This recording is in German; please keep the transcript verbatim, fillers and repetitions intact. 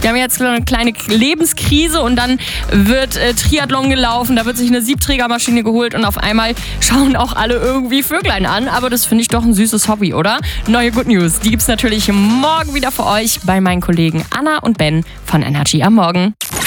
Wir haben jetzt eine kleine Lebenskrise und dann wird äh, Triathlon gelaufen, da wird sich eine Siebträgermaschine geholt und auf einmal schauen auch alle irgendwie Vöglein an. Aber das finde ich doch ein süßes Hobby, oder? Neue Good News, die gibt's natürlich morgen wieder für euch bei meinen Kollegen Anna und Ben von Energy am Morgen.